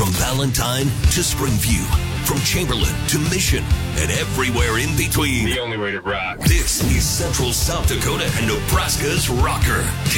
From Valentine to Springview, from Chamberlain to Mission, and everywhere in between. The only way to rock. This is Central South Dakota and Nebraska's rocker.